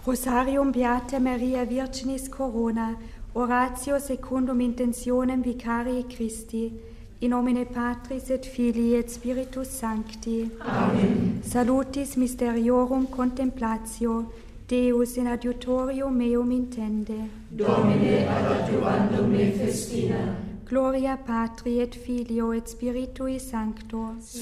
Rosarium Beata Maria Virginis Corona, oratio secundum intentionem Vicarii Christi, in nomine Patris et Filii et Spiritus Sancti. Amen. Salutis mysteriorum contemplatio, Deus in adiutorium meum intende. Domine ad adjuvandum me festina. Gloria Patri et Filio et Spiritui Sancto.